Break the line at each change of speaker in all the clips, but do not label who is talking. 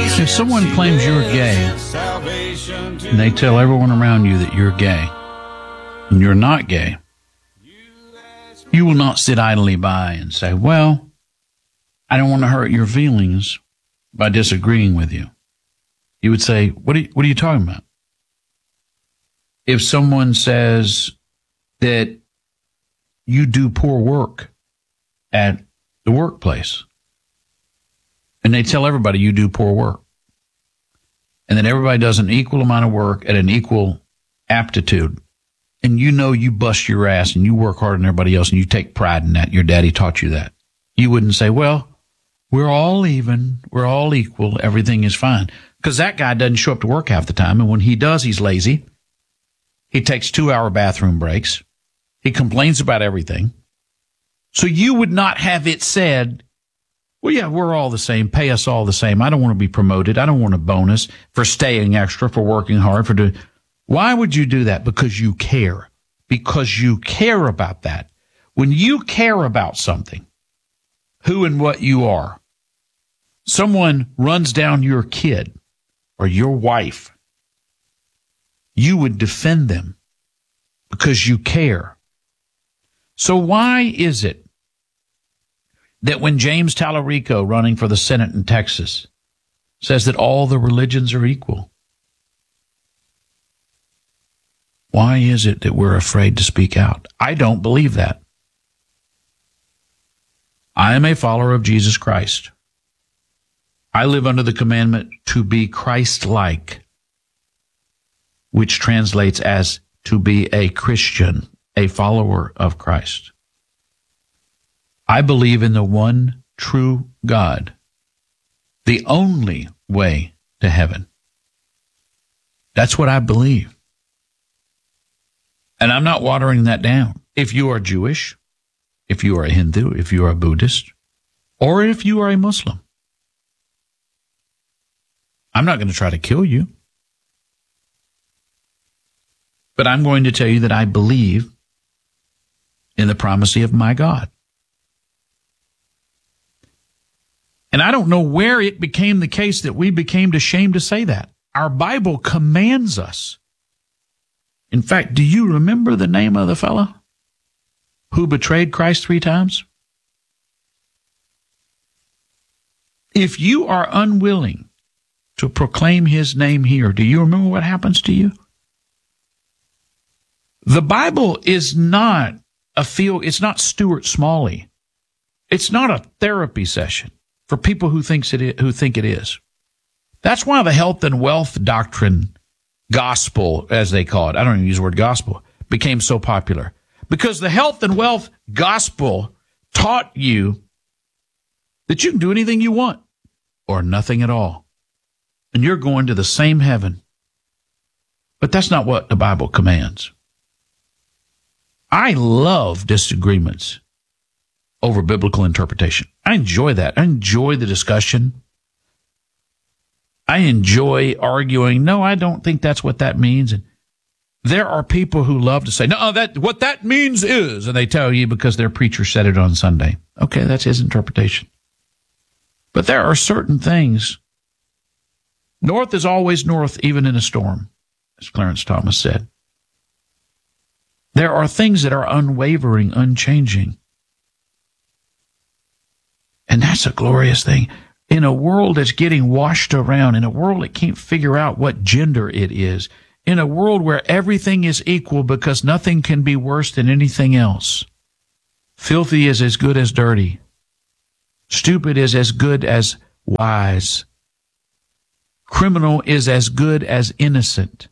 If someone claims you're gay, and they tell everyone around you that you're gay, and you're not gay, you will not sit idly by and say, well, I don't want to hurt your feelings by disagreeing with you. You would say, what are you talking about? If someone says that you do poor work at the workplace, and they tell everybody you do poor work, and then everybody does an equal amount of work at an equal aptitude, and you know you bust your ass and you work harder than everybody else and you take pride in that, your daddy taught you that, you wouldn't say, well, we're all even, we're all equal, everything is fine. Because that guy doesn't show up to work half the time, and when he does, he's lazy. He takes 2-hour bathroom breaks. He complains about everything. So you would not have it said, well, yeah, we're all the same. Pay us all the same. I don't want to be promoted. I don't want a bonus for staying extra, for working hard, for doing. Why would you do that? Because you care. Because you care about that. When you care about something, who and what you are, someone runs down your kid or your wife, you would defend them because you care. So why is it that when James Tallarico, running for the Senate in Texas, says that all the religions are equal, why is it that we're afraid to speak out? I don't believe that. I am a follower of Jesus Christ. I live under the commandment to be Christ-like, which translates as to be a Christian, a follower of Christ. I believe in the one true God, the only way to heaven. That's what I believe. And I'm not watering that down. If you are Jewish, if you are a Hindu, if you are a Buddhist, or if you are a Muslim, I'm not going to try to kill you. But I'm going to tell you that I believe in the primacy of my God. And I don't know where it became the case that we became ashamed to say that. Our Bible commands us. In fact, do you remember the name of the fellow who betrayed Christ 3 times? If you are unwilling to proclaim his name here, do you remember what happens to you? The Bible is not a field, it's not Stuart Smalley. It's not a therapy session for people who think it is. That's why the health and wealth doctrine, gospel, as they call it, I don't even use the word gospel, became so popular. Because the health and wealth gospel taught you that you can do anything you want or nothing at all. And you're going to the same heaven. But that's not what the Bible commands. I love disagreements over biblical interpretation. I enjoy that. I enjoy the discussion. I enjoy arguing. No, I don't think that's what that means. And there are people who love to say, no, what that means is, and they tell you because their preacher said it on Sunday. Okay, that's his interpretation. But there are certain things. North is always north, even in a storm, as Clarence Thomas said. There are things that are unwavering, unchanging. And that's a glorious thing. In a world that's getting washed around, in a world that can't figure out what gender it is, in a world where everything is equal because nothing can be worse than anything else. Filthy is as good as dirty. Stupid is as good as wise. Criminal is as good as innocent.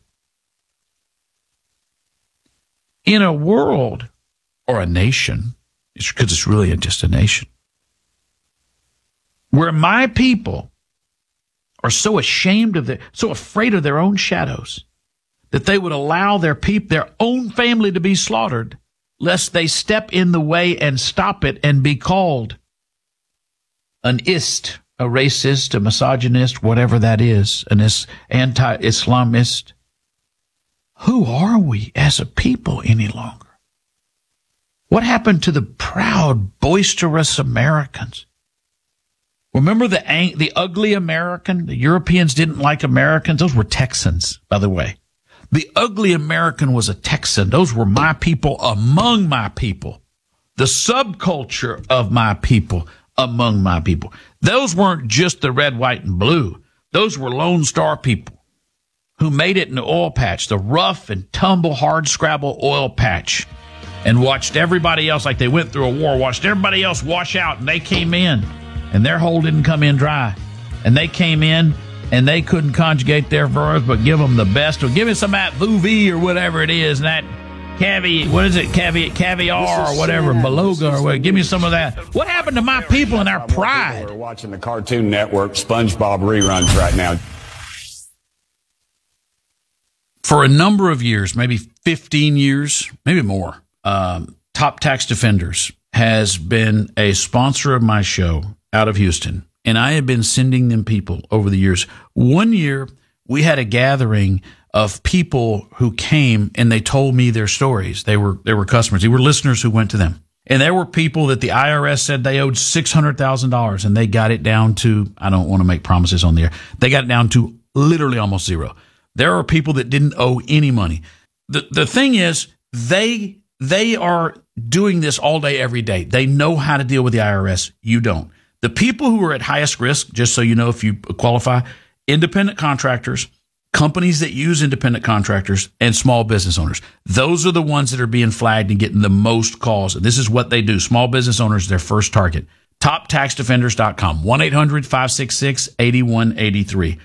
In a world, or a nation, because it's really just a nation, where my people are so ashamed of so afraid of their own shadows, that they would allow their own family to be slaughtered, lest they step in the way and stop it and be called an ist, a racist, a misogynist, whatever that is, an anti-Islamist. Who are we as a people any longer? What happened to the proud, boisterous Americans? Remember the ugly American? The Europeans didn't like Americans. Those were Texans, by the way. The ugly American was a Texan. Those were my people among my people. The subculture of my people among my people. Those weren't just the red, white, and blue. Those were Lone Star people who made it in the oil patch, the rough and tumble, hard scrabble oil patch, and watched everybody else, like they went through a war, watched everybody else wash out, and they came in, and their hole didn't come in dry. And they came in, and they couldn't conjugate their verbs, but give them the best. Or give me some of that vouvie or whatever it is, and that caviar or whatever, beluga or whatever. Give me some of that. What happened to my people and our pride?
We're watching the Cartoon Network SpongeBob reruns right now.
For a number of years, maybe 15 years, maybe more, Top Tax Defenders has been a sponsor of my show out of Houston. And I have been sending them people over the years. One year, we had a gathering of people who came and they told me their stories. They were customers. They were listeners who went to them. And there were people that the IRS said they owed $600,000 and they got it down to, I don't want to make promises on the air. They got it down to literally almost zero. There are people that didn't owe any money. The thing is, they are doing this all day, every day. They know how to deal with the IRS. You don't. The people who are at highest risk, just so you know if you qualify, independent contractors, companies that use independent contractors, and small business owners. Those are the ones that are being flagged and getting the most calls. And this is what they do. Small business owners, their first target. TopTaxDefenders.com. 1-800-566-8183.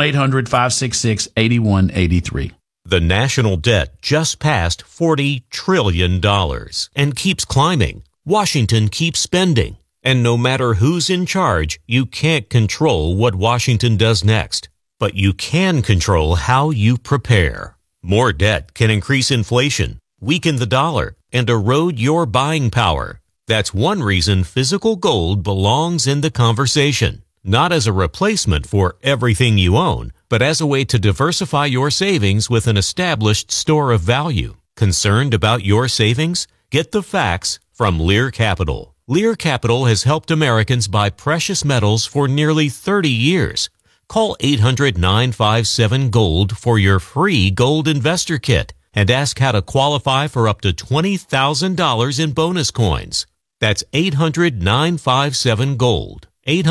1-800-566-8183.
The national debt just passed $40 trillion and keeps climbing. Washington keeps spending. And no matter who's in charge, you can't control what Washington does next. But you can control how you prepare. More debt can increase inflation, weaken the dollar, and erode your buying power. That's one reason physical gold belongs in the conversation. Not as a replacement for everything you own, but as a way to diversify your savings with an established store of value. Concerned about your savings? Get the facts from Lear Capital. Lear Capital has helped Americans buy precious metals for nearly 30 years. Call 800-957-GOLD for your free gold investor kit and ask how to qualify for up to $20,000 in bonus coins. That's 800-957-GOLD.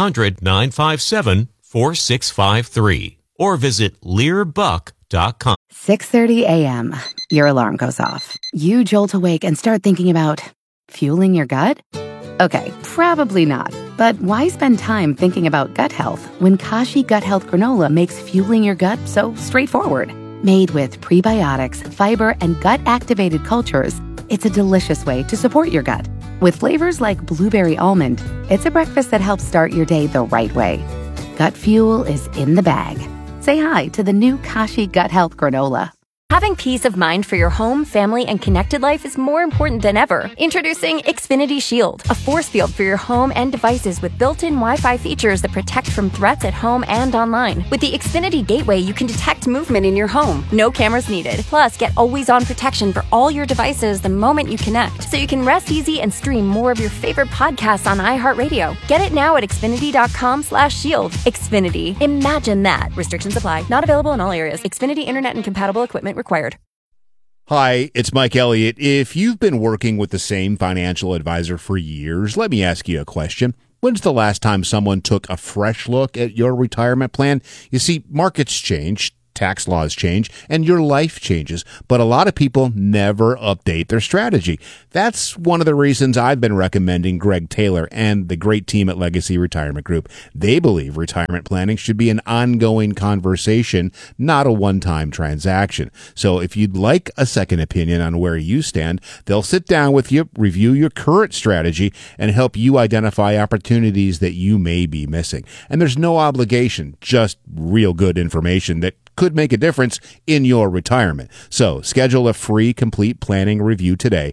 800-957-4653. Or visit LearBuck.com.
6:30 a.m. Your alarm goes off. You jolt awake and start thinking about fueling your gut? Okay, probably not. But why spend time thinking about gut health when Kashi Gut Health Granola makes fueling your gut so straightforward? Made with prebiotics, fiber, and gut-activated cultures, it's a delicious way to support your gut. With flavors like blueberry almond, it's a breakfast that helps start your day the right way. Gut fuel is in the bag. Say hi to the new Kashi Gut Health Granola.
Having peace of mind for your home, family, and connected life is more important than ever. Introducing Xfinity Shield, a force field for your home and devices with built-in Wi-Fi features that protect from threats at home and online. With the Xfinity Gateway, you can detect movement in your home. No cameras needed. Plus, get always-on protection for all your devices the moment you connect, so you can rest easy and stream more of your favorite podcasts on iHeartRadio. Get it now at Xfinity.com/shield. Xfinity. Imagine that. Restrictions apply. Not available in all areas. Xfinity Internet and compatible equipment required.
Hi, it's Mike Elliott. If you've been working with the same financial advisor for years, let me ask you a question. When's the last time someone took a fresh look at your retirement plan? You see, markets change, tax laws change, and your life changes, but a lot of people never update their strategy. That's one of the reasons I've been recommending Greg Taylor and the great team at Legacy Retirement Group. They believe retirement planning should be an ongoing conversation, not a one-time transaction. So if you'd like a second opinion on where you stand, they'll sit down with you, review your current strategy, and help you identify opportunities that you may be missing. And there's no obligation, just real good information that could make a difference in your retirement. So schedule a free complete planning review today.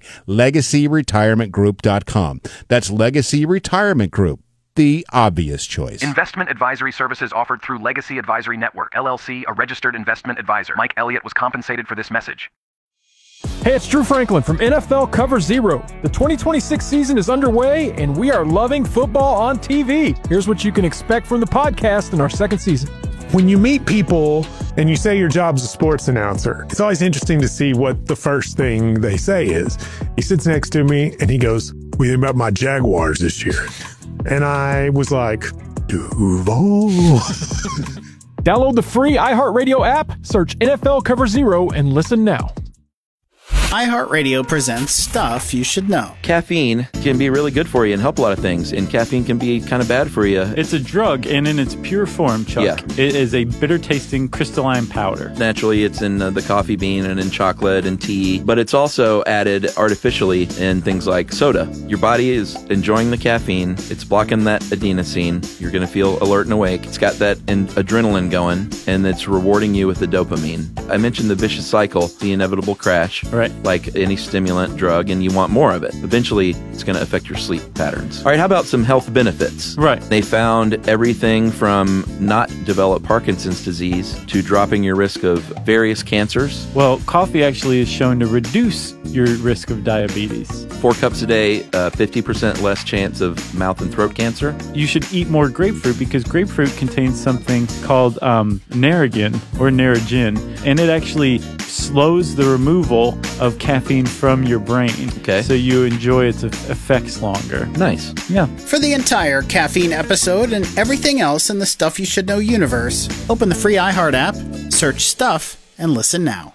LegacyRetirementGroup.com. That's Legacy Retirement Group, the obvious choice.
Investment advisory services offered through Legacy Advisory Network, LLC, a registered investment advisor. Mike Elliott was compensated for this message.
Hey, it's Drew Franklin from NFL Cover Zero. The 2026 season is underway, and we are loving football on TV. Here's what you can expect from the podcast in our second season.
When you meet people and you say your job's a sports announcer, it's always interesting to see what the first thing they say is. He sits next to me and he goes, "What do you think about my Jaguars this year?" And I was like, Duval.
Download the free iHeartRadio app, search NFL Cover Zero, and listen now.
iHeartRadio presents Stuff You Should Know.
Caffeine can be really good for you and help a lot of things, and caffeine can be kind of bad for you.
It's a drug, and in its pure form, Chuck, it is a bitter-tasting crystalline powder.
Naturally, it's in the coffee bean and in chocolate and tea, but it's also added artificially in things like soda. Your body is enjoying the caffeine. It's blocking that adenosine. You're going to feel alert and awake. It's got that adrenaline going, and it's rewarding you with the dopamine. I mentioned the vicious cycle, the inevitable crash.
Right.
Like any stimulant drug, and you want more of it. Eventually, it's going to affect your sleep patterns. All right, how about some health benefits?
Right.
They found everything from not develop Parkinson's disease to dropping your risk of various cancers.
Well, coffee actually is shown to reduce your risk of diabetes.
4 cups a day, 50% less chance of mouth and throat cancer.
You should eat more grapefruit because grapefruit contains something called Narragin or Narragin, and it actually slows the removal of caffeine from your brain.
Okay.
So you enjoy its effects longer.
Nice.
Yeah.
For the entire caffeine episode and everything else in the Stuff You Should Know universe, open the free iHeart app, search Stuff, and listen now.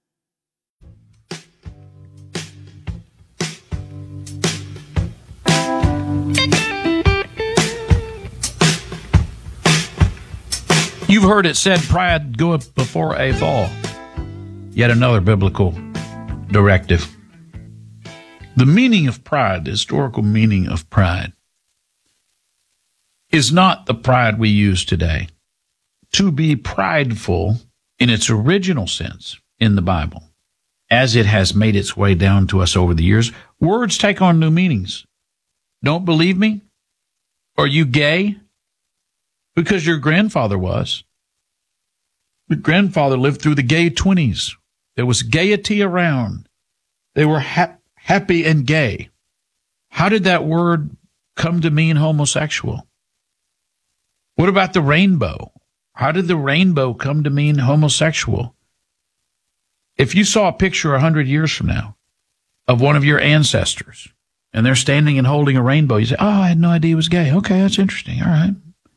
You've heard it said, pride goeth before a fall. Yet another biblical directive. The meaning of pride, the historical meaning of pride, is not the pride we use today. To be prideful in its original sense in the Bible, as it has made its way down to us over the years, words take on new meanings. Don't believe me? Are you gay? Because your grandfather was. Your grandfather lived through the gay 20s. There was gaiety around. They were happy and gay. How did that word come to mean homosexual? What about the rainbow? How did the rainbow come to mean homosexual? If you saw a picture 100 years from now of one of your ancestors and they're standing and holding a rainbow, you say, "Oh, I had no idea he was gay. Okay, that's interesting. All right."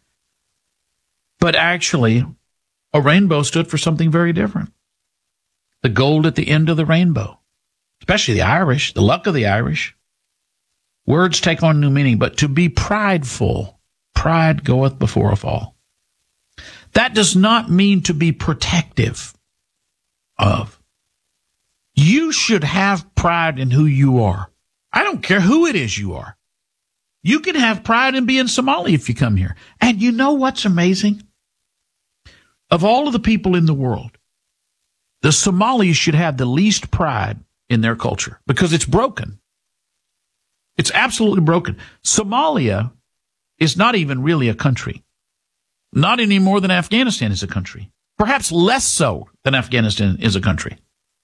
But actually, a rainbow stood for something very different. The gold at the end of the rainbow, especially the Irish, the luck of the Irish. Words take on new meaning, but to be prideful, pride goeth before a fall. That does not mean to be protective of. You should have pride in who you are. I don't care who it is you are. You can have pride in being Somali if you come here. And you know what's amazing? Of all of the people in the world, the Somalis should have the least pride in their culture because it's broken. It's absolutely broken. Somalia is not even really a country. Not any more than Afghanistan is a country. Perhaps less so than Afghanistan is a country.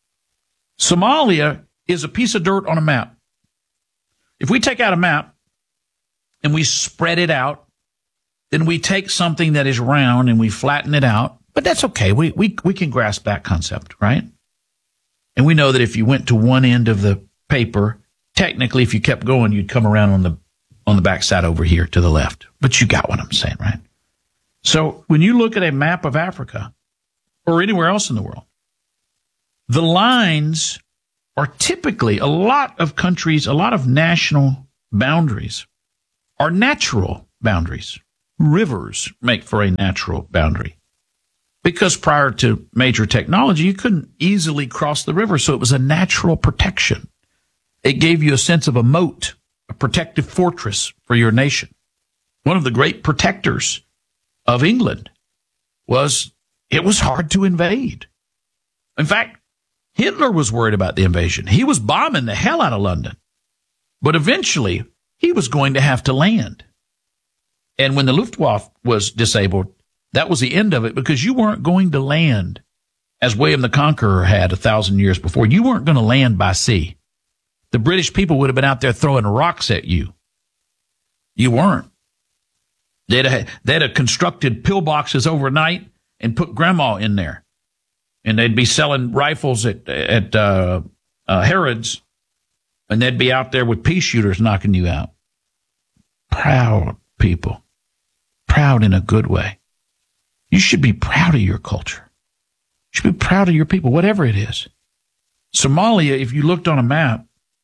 Somalia is a piece of dirt on a map. If we take out a map and we spread it out, then we take something that is round and we flatten it out. But that's okay. We can grasp that concept, right? And we know that if you went to one end of the paper, technically, if you kept going, you'd come around on the backside over here to the left. But you got what I'm saying, right? So when you look at a map of Africa or anywhere else in the world, the lines are typically, a lot of countries, a lot of national boundaries are natural boundaries. Rivers make for a natural boundary. Because prior to major technology, you couldn't easily cross the river, so it was a natural protection. It gave you a sense of a moat, a protective fortress for your nation. One of the great protectors of England was it was hard to invade. In fact, Hitler was worried about the invasion. He was bombing the hell out of London. But eventually, he was going to have to land. And when the Luftwaffe was disabled, that was the end of it because you weren't going to land as William the Conqueror had 1,000 years before. You weren't going to land by sea. The British people would have been out there throwing rocks at you. You weren't. They'd have constructed pillboxes overnight and put grandma in there. And they'd be selling rifles at Harrods, and they'd be out there with pea shooters knocking you out. Proud people. Proud in a good way. You should be proud of your culture. You should be proud of your people, whatever it is. Somalia, if you looked on a map,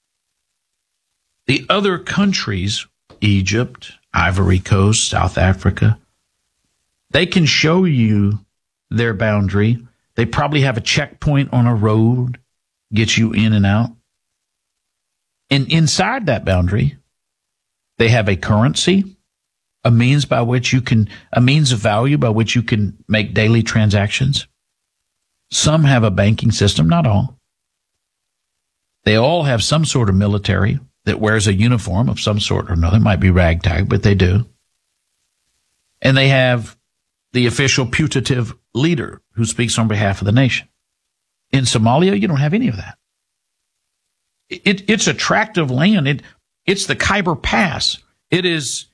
the other countries, Egypt, Ivory Coast, South Africa, they can show you their boundary. They probably have a checkpoint on a road, get you in and out. And inside that boundary, they have a currency, a means of value by which you can make daily transactions. Some have a banking system, not all. They all have some sort of military that wears a uniform of some sort or another. It might be ragtag, but they do. And they have the official putative leader who speaks on behalf of the nation. In Somalia, you don't have any of that. It's a tract of land. It's the Khyber Pass. It is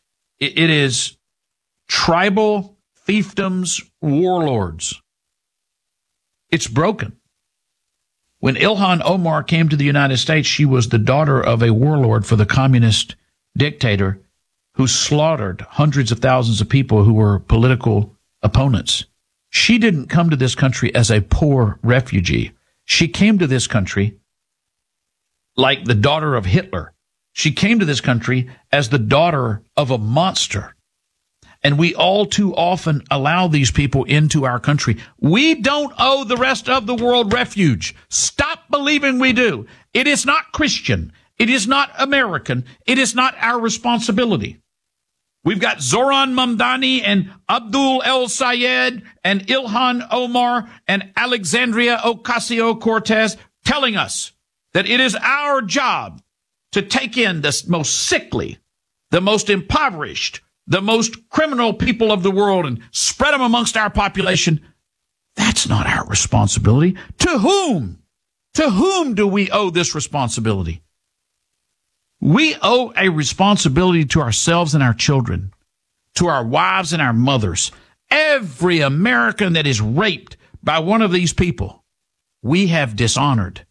tribal fiefdoms, warlords. It's broken. When Ilhan Omar came to the United States, she was the daughter of a warlord for the communist dictator who slaughtered hundreds of thousands of people who were political opponents. She didn't come to this country as a poor refugee. She came to this country like the daughter of Hitler. She came to this country as the daughter of a monster. And we all too often allow these people into our country. We don't owe the rest of the world refuge. Stop believing we do. It is not Christian. It is not American. It is not our responsibility. We've got Zoran Mamdani and Abdul El Sayed and Ilhan Omar and Alexandria Ocasio-Cortez telling us that it is our job to take in the most sickly, the most impoverished, the most criminal people of the world and spread them amongst our population. That's not our responsibility. To whom? To whom do we owe this responsibility? We owe a responsibility to ourselves and our children, to our wives and our mothers. Every American that is raped by one of these people, we have dishonored.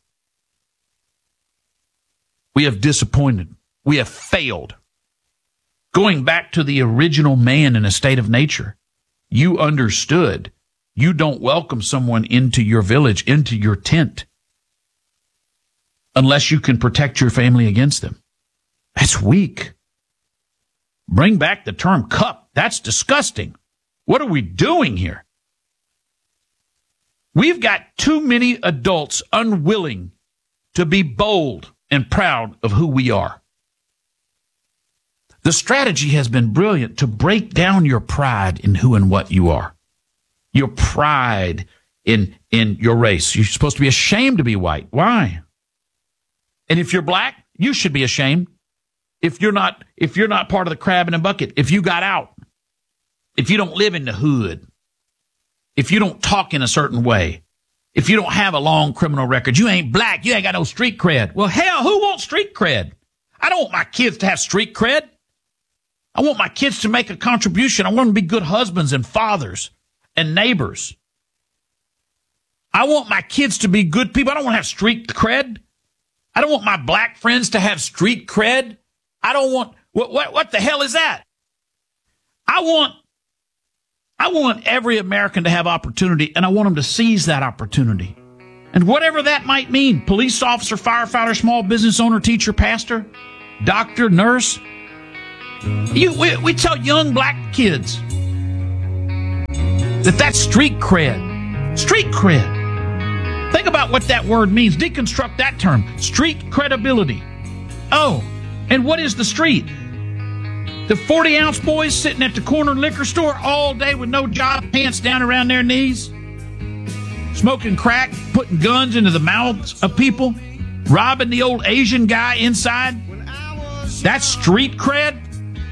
We have disappointed. We have failed. Going back to the original man in a state of nature, you understood you don't welcome someone into your village, into your tent, unless you can protect your family against them. That's weak. Bring back the term cup. That's disgusting. What are we doing here? We've got too many adults unwilling to be bold and proud of who we are. The strategy has been brilliant to break down your pride in who and what you are. Your pride in your race. You're supposed to be ashamed to be white. Why? And if you're black, you should be ashamed. If you're not part of the crab in a bucket, if you got out, if you don't live in the hood, if you don't talk in a certain way, if you don't have a long criminal record, you ain't black, you ain't got no street cred. Well, hell, who wants street cred? I don't want my kids to have street cred. I want my kids to make a contribution. I want them to be good husbands and fathers and neighbors. I want my kids to be good people. I don't want to have street cred. I don't want my black friends to have street cred. I don't want, what the hell is that? I want every American to have opportunity, and I want them to seize that opportunity. And whatever that might mean, police officer, firefighter, small business owner, teacher, pastor, doctor, nurse. We tell young black kids that's street cred. Street cred. Think about what that word means. Deconstruct that term. Street credibility. Oh, and what is the street? The 40-ounce boys sitting at the corner liquor store all day with no job, pants down around their knees, smoking crack, putting guns into the mouths of people, robbing the old Asian guy inside. That's street cred.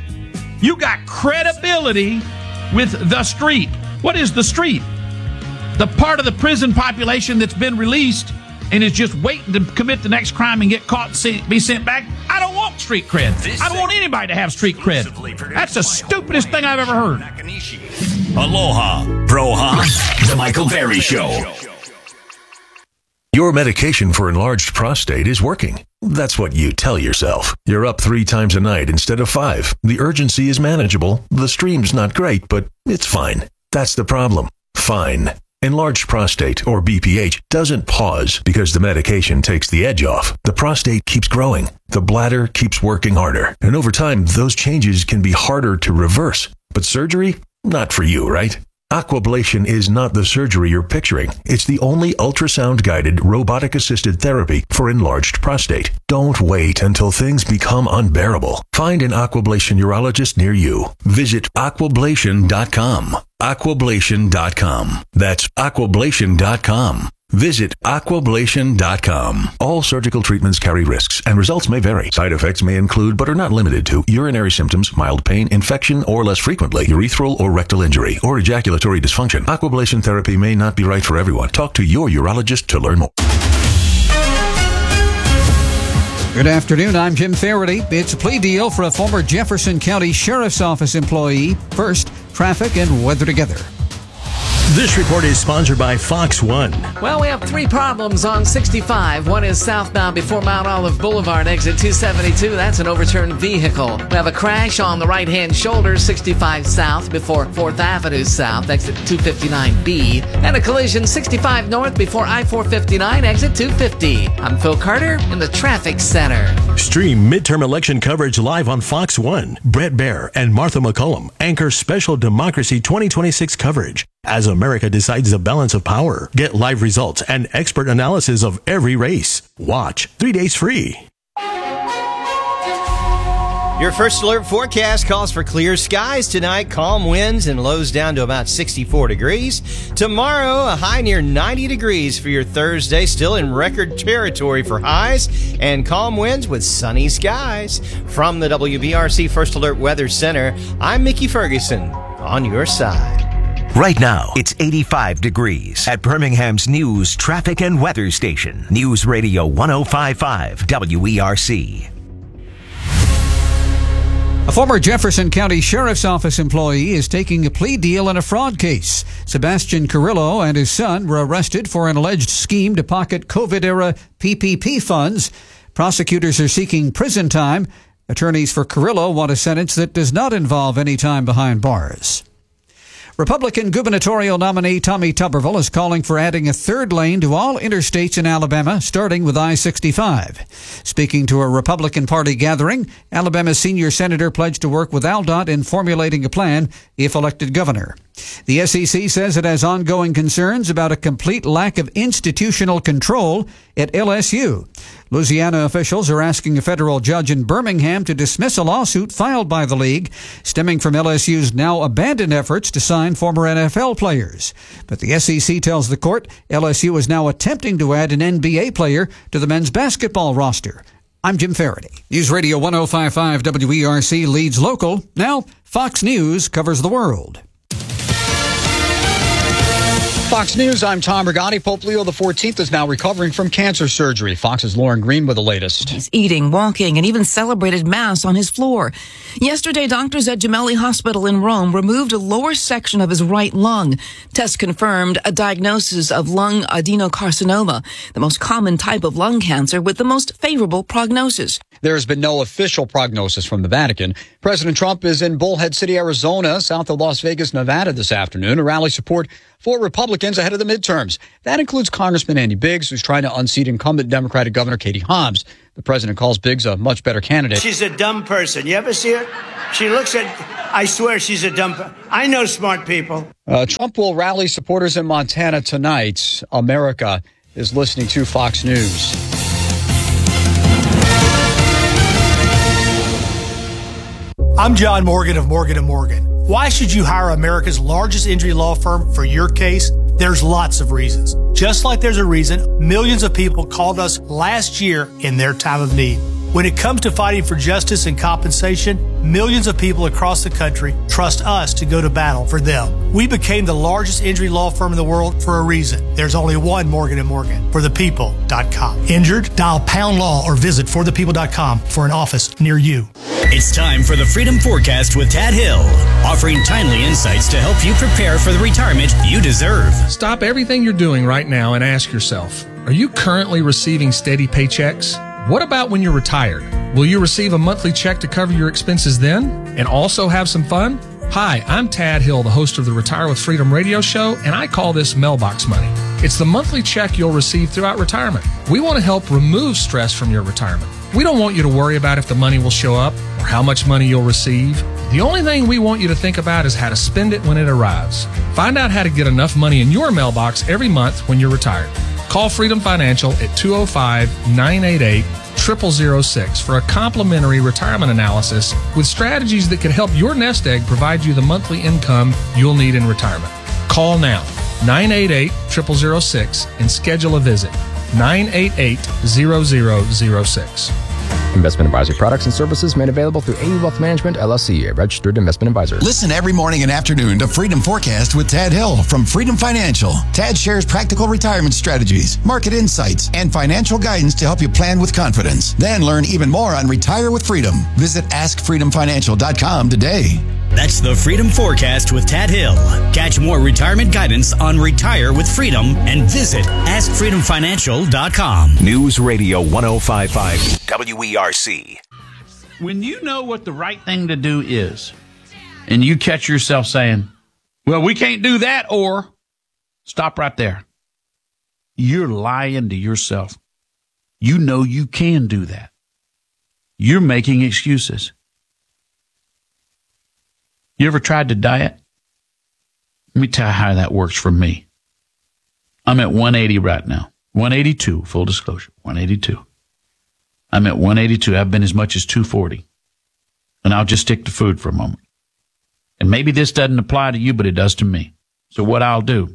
You got credibility with the street. What is the street? The part of the prison population that's been released and is just waiting to commit the next crime and get caught and be sent back. I don't want street cred. I don't want anybody to have street cred. That's the stupidest thing I've ever heard.
Aloha, broha. The Michael Berry Show.
Your medication for enlarged prostate is working. That's what you tell yourself. You're up 3 times a night instead of 5. The urgency is manageable. The stream's not great, but it's fine. That's the problem. Fine. Enlarged prostate, or BPH, doesn't pause because the medication takes the edge off. The prostate keeps growing. The bladder keeps working harder. And over time, those changes can be harder to reverse. But surgery? Not for you, right? Aquablation is not the surgery you're picturing. It's the only ultrasound-guided, robotic-assisted therapy for enlarged prostate. Don't wait until things become unbearable. Find an Aquablation urologist near you. Visit aquablation.com. Aquablation.com. That's aquablation.com. Visit aquablation.com. All surgical treatments carry risks, and results may vary. Side effects may include, but are not limited to, urinary symptoms, mild pain, infection, or less frequently, urethral or rectal injury, or ejaculatory dysfunction. Aquablation therapy may not be right for everyone. Talk to your urologist to learn more.
Good afternoon, I'm Jim Faraday. It's a plea deal for a former Jefferson County Sheriff's Office employee. First, traffic and weather together.
This report is sponsored by Fox One.
Well, we have 3 problems on 65. One is southbound before Mount Olive Boulevard, exit 272. That's an overturned vehicle. We have a crash on the right-hand shoulder, 65 south before 4th Avenue South, exit 259B. And a collision 65 north before I-459, exit 250. I'm Phil Carter in the Traffic Center.
Stream midterm election coverage live on Fox One. Brett Baer and Martha McCollum anchor Special Democracy 2026 coverage. As America decides the balance of power, get live results and expert analysis of every race. Watch 3 days free.
Your first alert forecast calls for clear skies tonight, calm winds, and lows down to about 64 degrees. Tomorrow, a high near 90 degrees for your Thursday, still in record territory for highs, and calm winds with sunny skies. From the WBRC First Alert Weather Center, I'm Mickey Ferguson, on your side.
Right now, it's 85 degrees at Birmingham's news, traffic, and weather station. News Radio 105.5 WERC.
A former Jefferson County Sheriff's Office employee is taking a plea deal in a fraud case. Sebastian Carrillo and his son were arrested for an alleged scheme to pocket COVID-era PPP funds. Prosecutors are seeking prison time. Attorneys for Carrillo want a sentence that does not involve any time behind bars. Republican gubernatorial nominee Tommy Tuberville is calling for adding a 3rd lane to all interstates in Alabama, starting with I-65. Speaking to a Republican Party gathering, Alabama's senior senator pledged to work with AlDOT in formulating a plan if elected governor. The SEC says it has ongoing concerns about a complete lack of institutional control at LSU. Louisiana officials are asking a federal judge in Birmingham to dismiss a lawsuit filed by the league stemming from LSU's now abandoned efforts to sign former NFL players. But the SEC tells the court LSU is now attempting to add an NBA player to the men's basketball roster. I'm Jim Faraday. News Radio 105.5 WERC leads local. Now, Fox News covers the world.
Fox News, I'm Tom Rigotti. Pope Leo XIV is now recovering from cancer surgery. Fox's Lauren Green with the latest.
He's eating, walking, and even celebrated Mass on his floor. Yesterday, doctors at Gemelli Hospital in Rome removed a lower section of his right lung. Tests confirmed a diagnosis of lung adenocarcinoma, the most common type of lung cancer with the most favorable prognosis.
There has been no official prognosis from the Vatican. President Trump is in Bullhead City, Arizona, south of Las Vegas, Nevada this afternoon, to rally support for Republicans ahead of the midterms. That includes Congressman Andy Biggs, who's trying to unseat incumbent Democratic Governor Katie Hobbs. The president calls Biggs a much better candidate.
She's a dumb person. You ever see her? She looks at, I swear she's a dumb person. I know smart people.
Trump will rally supporters in Montana tonight. America is listening to Fox News.
I'm John Morgan of Morgan & Morgan. Why should you hire America's largest injury law firm for your case? There's lots of reasons. Just like there's a reason millions of people called us last year in their time of need. When it comes to fighting for justice and compensation, millions of people across the country trust us to go to battle for them. We became the largest injury law firm in the world for a reason. There's only one Morgan & Morgan, forthepeople.com. Injured? Dial pound law or visit forthepeople.com for an office near you.
It's time for the Freedom Forecast with Tad Hill, offering timely insights to help you prepare for the retirement you deserve.
Stop everything you're doing right now and ask yourself, are you currently receiving steady paychecks? What about when you're retired? Will you receive a monthly check to cover your expenses then and also have some fun? Hi, I'm Tad Hill, the host of the Retire with Freedom radio show, and I call this mailbox money. It's the monthly check you'll receive throughout retirement. We want to help remove stress from your retirement. We don't want you to worry about if the money will show up or how much money you'll receive. The only thing we want you to think about is how to spend it when it arrives. Find out how to get enough money in your mailbox every month when you're retired. Call Freedom Financial at 205-988-0006 for a complimentary retirement analysis with strategies that could help your nest egg provide you the monthly income you'll need in retirement. Call now, 988-0006, and schedule a visit. 988-0006.
Investment advisory products and services made available through AE Wealth Management, LLC, a registered investment advisor.
Listen every morning and afternoon to Freedom Forecast with Tad Hill from Freedom Financial. Tad shares practical retirement strategies, market insights, and financial guidance to help you plan with confidence. Then learn even more on Retire with Freedom. Visit AskFreedomFinancial.com today.
That's the Freedom Forecast with Tad Hill. Catch more retirement guidance on Retire with Freedom and visit AskFreedomFinancial.com.
News Radio 105.5 WERC.
When you know what the right thing to do is, and you catch yourself saying, well, we can't do that, or stop right there. You're lying to yourself. You know you can do that. You're making excuses. You ever tried to diet? Let me tell you how that works for me. I'm at 180 right now. 182, full disclosure, 182. I'm at 182. I've been as much as 240. And I'll just stick to food for a moment. And maybe this doesn't apply to you, but it does to me. So what I'll do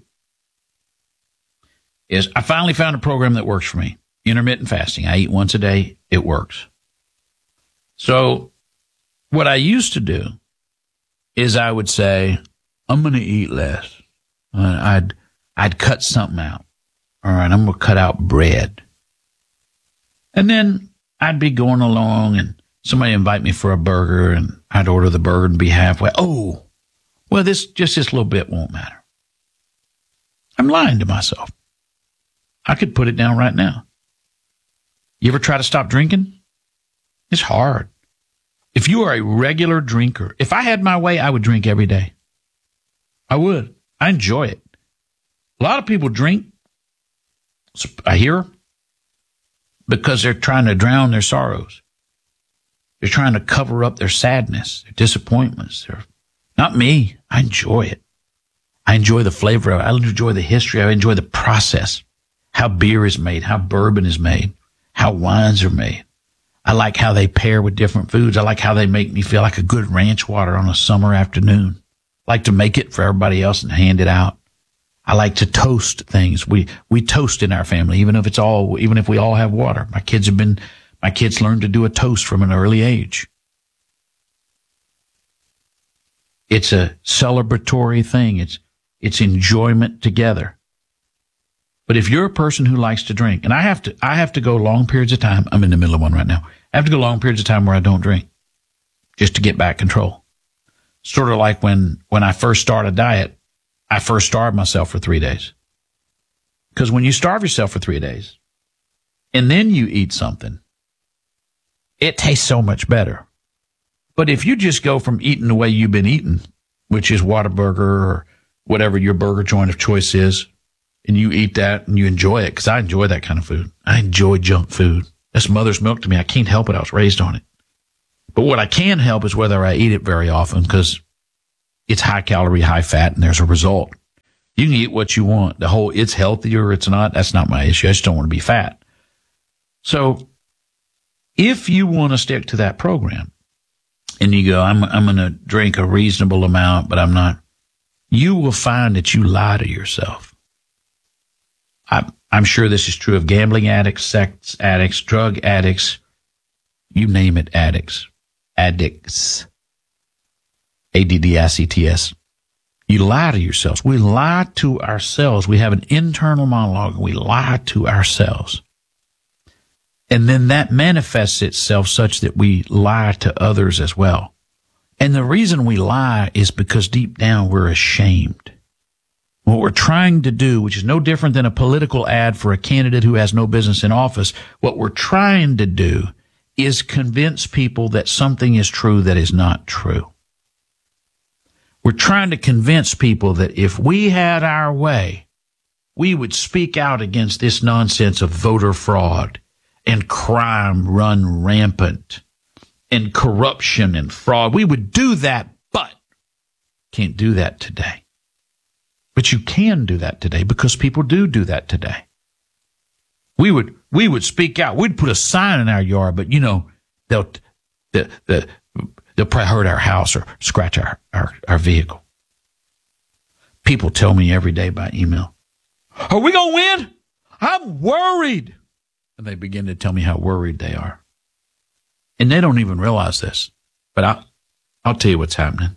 is I finally found a program that works for me. Intermittent fasting. I eat once a day. It works. So what I used to do is I would say, I'm going to eat less. I'd cut something out. All right, I'm going to cut out bread. And then I'd be going along and somebody invite me for a burger and I'd order the burger and be halfway. Oh, well, this little bit won't matter. I'm lying to myself. I could put it down right now. You ever try to stop drinking? It's hard. If you are a regular drinker, if I had my way, I would drink every day. I would. I enjoy it. A lot of people drink, I hear, because they're trying to drown their sorrows. They're trying to cover up their sadness, their disappointments. Not me. I enjoy it. I enjoy the flavor of it. I enjoy the history. I enjoy the process, how beer is made, how bourbon is made, how wines are made. I like how they pair with different foods. I like how they make me feel like a good ranch water on a summer afternoon. I like to make it for everybody else and hand it out. I like to toast things. We toast in our family, even if we all have water. My kids learned to do a toast from an early age. It's a celebratory thing. It's enjoyment together. But if you're a person who likes to drink, and I have to go long periods of time, I'm in the middle of one right now. I have to go long periods of time where I don't drink just to get back control. Sort of like when I first started a diet, I first starved myself for 3 days. Because when you starve yourself for 3 days and then you eat something, it tastes so much better. But if you just go from eating the way you've been eating, which is Whataburger or whatever your burger joint of choice is, and you eat that and you enjoy it, because I enjoy that kind of food. I enjoy junk food. That's mother's milk to me. I can't help it. I was raised on it. But what I can help is whether I eat it very often, because it's high calorie, high fat, and there's a result. You can eat what you want. The whole it's healthy or it's not, that's not my issue. I just don't want to be fat. So if you want to stick to that program and you go, I'm going to drink a reasonable amount, but I'm not, you will find that you lie to yourself. I'm sure this is true of gambling addicts, sex addicts, drug addicts. you name it, addicts. Addicts. ADDICTS. You lie to yourselves. We lie to ourselves. We have an internal monologue. We lie to ourselves. And then that manifests itself such that we lie to others as well. And the reason we lie is because deep down we're ashamed. What we're trying to do, which is no different than a political ad for a candidate who has no business in office, what we're trying to do is convince people that something is true that is not true. We're trying to convince people that if we had our way, we would speak out against this nonsense of voter fraud and crime run rampant and corruption and fraud. We would do that, but can't do that today. But you can do that today because people do that today. We would speak out. We'd put a sign in our yard, but they'll probably hurt our house or scratch our vehicle. People tell me every day by email, "Are we going to win? I'm worried." And they begin to tell me how worried they are. And they don't even realize this. But I'll tell you what's happening.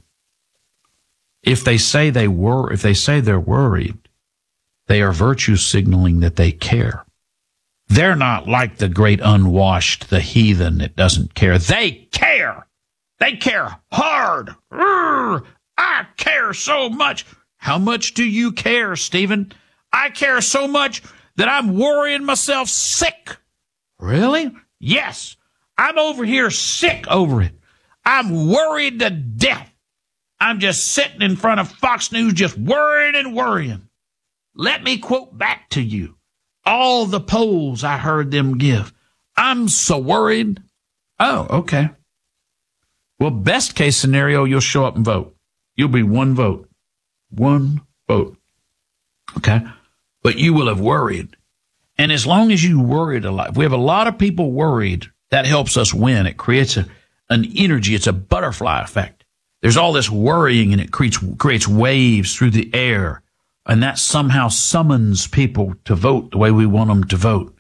If they say they're worried, they are virtue signaling that they care. They're not like the great unwashed, the heathen that doesn't care. They care. They care hard. I care so much. How much do you care, Stephen? I care so much that I'm worrying myself sick. Really? Yes. I'm over here sick over it. I'm worried to death. I'm just sitting in front of Fox News just worrying and worrying. Let me quote back to you all the polls I heard them give. I'm so worried. Oh, okay. Well, best case scenario, you'll show up and vote. You'll be one vote. One vote. Okay? But you will have worried. And as long as you worried a lot, if we have a lot of people worried, that helps us win. It creates an energy. It's a butterfly effect. There's all this worrying, and it creates waves through the air. And that somehow summons people to vote the way we want them to vote.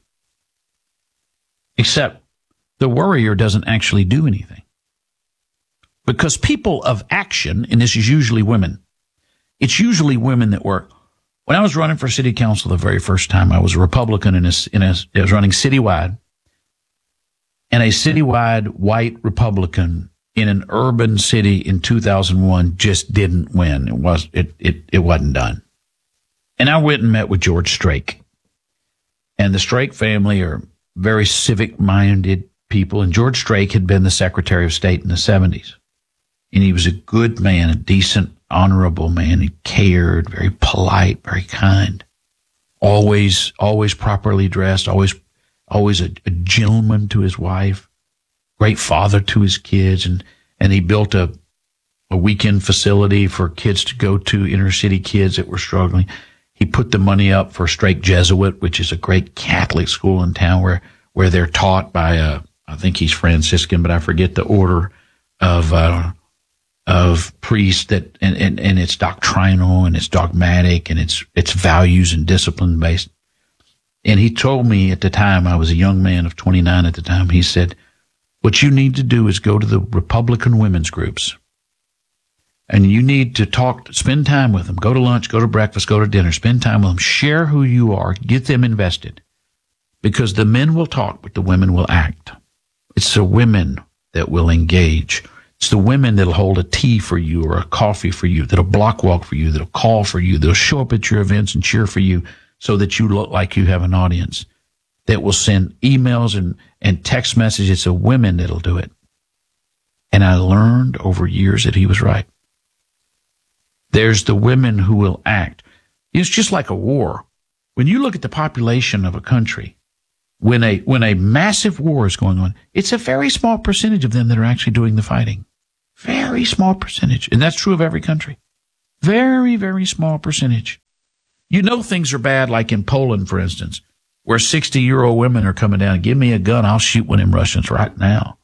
Except the worrier doesn't actually do anything. Because people of action, and this is usually women, it's usually women that work. When I was running for city council the very first time, I was a Republican I was running citywide. And a citywide white Republican in an urban city in 2001 just didn't win. It wasn't done. And I went and met with George Strait. And the Strait family are very civic-minded people. And George Strait had been the Secretary of State in the 70s. And he was a good man, a decent, honorable man. He cared, very polite, very kind. Always properly dressed, always a gentleman to his wife, great father to his kids. And he built a weekend facility for kids to go to, inner city kids that were struggling. He put the money up for Strait Jesuit, which is a great Catholic school in town where they're taught by I think he's Franciscan, but I forget the order of priests that, and it's doctrinal and it's dogmatic and it's values and discipline based. And he told me at the time, I was a young man of 29 at the time, he said, what you need to do is go to the Republican women's groups. And you need to spend time with them. Go to lunch, go to breakfast, go to dinner, spend time with them, share who you are, get them invested. Because the men will talk, but the women will act. It's the women that will engage. It's the women that'll hold a tea for you or a coffee for you, that'll block walk for you, that'll call for you, that'll show up at your events and cheer for you so that you look like you have an audience, that will send emails and text messages. It's the women that'll do it. And I learned over years that he was right. There's the women who will act. It's just like a war. When you look at the population of a country, when a massive war is going on, it's a very small percentage of them that are actually doing the fighting. Very small percentage. And that's true of every country. Very, very small percentage. You know things are bad, like in Poland, for instance, where 60-year-old women are coming down, give me a gun, I'll shoot one of them Russians right now.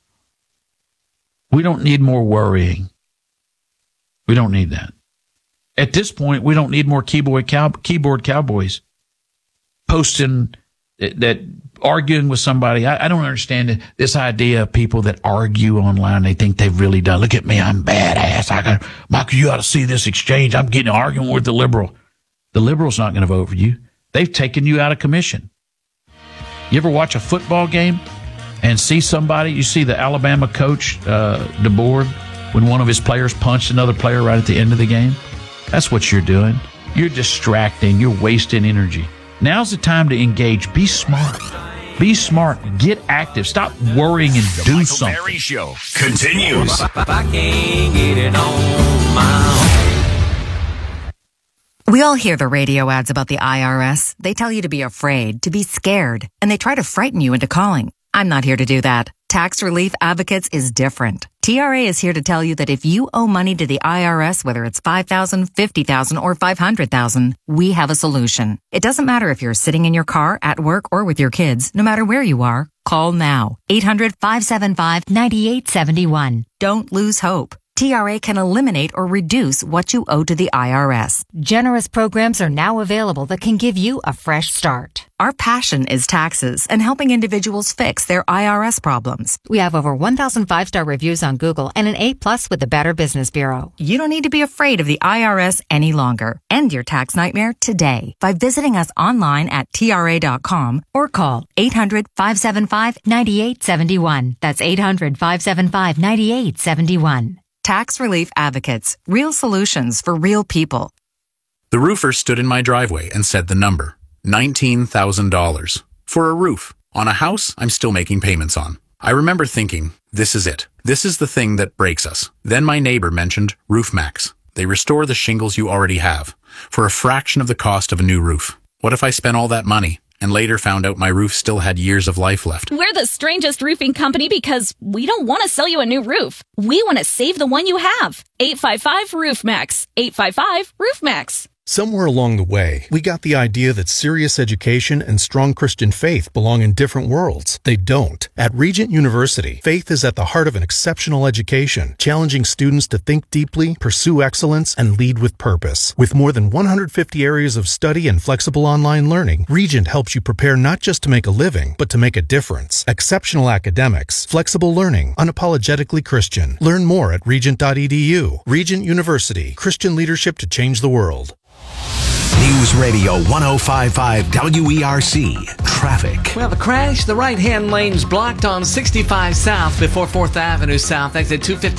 We don't need more worrying. We don't need that. At this point, we don't need more keyboard cowboys posting that arguing with somebody. I don't understand this idea of people that argue online. They think they've really done. Look at me, I'm badass. Michael, you ought to see this exchange. I'm getting arguing with the liberal. The liberal's not going to vote for you. They've taken you out of commission. You ever watch a football game and see somebody? You see the Alabama coach, DeBoer, when one of his players punched another player right at the end of the game. That's what you're doing. You're distracting. You're wasting energy. Now's the time to engage. Be smart. Be smart. Get active. Stop worrying and do
Michael
something.
Berry Show continues.
I can't get it on my own.
We all hear the radio ads about the IRS. They tell you to be afraid, to be scared, and they try to frighten you into calling. I'm not here to do that. Tax Relief Advocates is different. TRA is here to tell you that if you owe money to the IRS, whether it's $5,000, $50,000, or $500,000, we have a solution. It doesn't matter if you're sitting in your car, at work, or with your kids. No matter where you are, call now. 800-575-9871. Don't lose hope. TRA can eliminate or reduce what you owe to the IRS.
Generous programs are now available that can give you a fresh start.
Our passion is taxes and helping individuals fix their IRS problems.
We have over 1,000 5-star reviews on Google and an A+ with the Better Business Bureau.
You don't need to be afraid of the IRS any longer. End your tax nightmare today by visiting us online at TRA.com or call 800-575-9871. That's 800-575-9871. Tax Relief Advocates. Real solutions for real people.
The roofer stood in my driveway and said the number. $19,000. For a roof. On a house I'm still making payments on. I remember thinking, this is it. This is the thing that breaks us. Then my neighbor mentioned RoofMax. They restore the shingles you already have for a fraction of the cost of a new roof. What if I spent all that money and later found out my roof still had years of life left?
We're the strangest roofing company because we don't want to sell you a new roof. We want to save the one you have. 855-ROOFMAX. 855-ROOFMAX.
Somewhere along the way, we got the idea that serious education and strong Christian faith belong in different worlds. They don't. At Regent University, faith is at the heart of an exceptional education, challenging students to think deeply, pursue excellence, and lead with purpose. With more than 150 areas of study and flexible online learning, Regent helps you prepare not just to make a living, but to make a difference. Exceptional academics, flexible learning, unapologetically Christian. Learn more at regent.edu. Regent University, Christian leadership to change the world.
News Radio 105.5 WERC. Traffic.
We have a crash. The right-hand lane's blocked on 65 South before 4th Avenue South, exit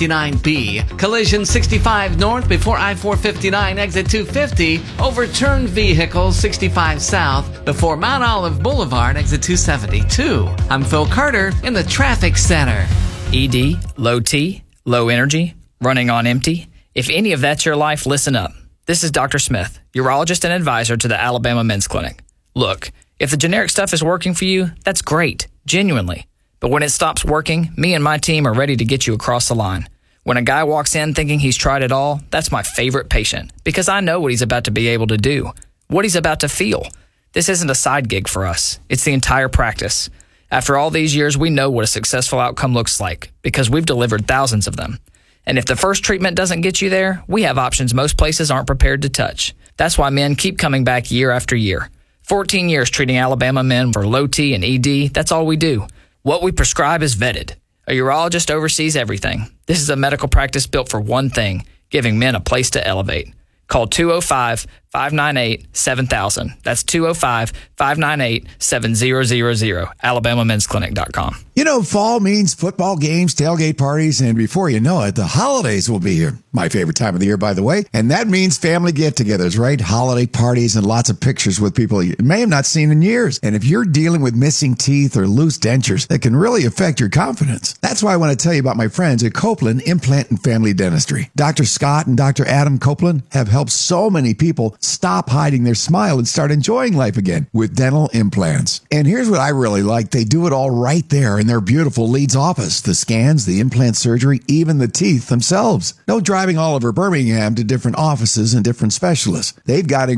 259B. Collision 65 North before I-459, exit 250. Overturned vehicle 65 South before Mount Olive Boulevard, exit 272. I'm Phil Carter in the Traffic Center.
ED, low T, low energy, running on empty. If any of that's your life, listen up. This is Dr. Smith, urologist and advisor to the Alabama Men's Clinic. Look, if the generic stuff is working for you, that's great, genuinely. But when it stops working, me and my team are ready to get you across the line. When a guy walks in thinking he's tried it all, that's my favorite patient, because I know what he's about to be able to do, what he's about to feel. This isn't a side gig for us. It's the entire practice. After all these years, we know what a successful outcome looks like, because we've delivered thousands of them. And if the first treatment doesn't get you there, we have options most places aren't prepared to touch. That's why men keep coming back year after year. 14 years treating Alabama men for low T and ED, that's all we do. What we prescribe is vetted. A urologist oversees everything. This is a medical practice built for one thing, giving men a place to elevate. Call 205-598-7000. That's 205-598-7000. AlabamaMen'sClinic.com.
You know, fall means football games, tailgate parties, and before you know it, the holidays will be here. My favorite time of the year, by the way. And that means family get-togethers, right? Holiday parties and lots of pictures with people you may have not seen in years. And if you're dealing with missing teeth or loose dentures, that can really affect your confidence. That's why I want to tell you about my friends at Copeland Implant and Family Dentistry. Dr. Scott and Dr. Adam Copeland have helped so many people stop hiding their smile and start enjoying life again with dental implants. And here's what I really like. They do it all right there in their beautiful Leeds office. The scans, the implant surgery, even the teeth themselves. No driving all over Birmingham to different offices and different specialists. They've got